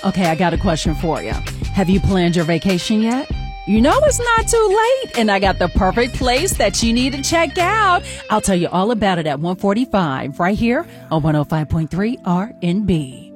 Okay, I got a question for you. Have you planned your vacation yet? You know it's not too late, and I got the perfect place that you need to check out. I'll tell you all about it at 1:45 right here on 105.3 RNB.